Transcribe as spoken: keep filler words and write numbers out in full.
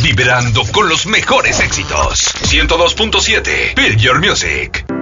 vibrando con los mejores éxitos. ciento dos punto siete, Feel Your Music.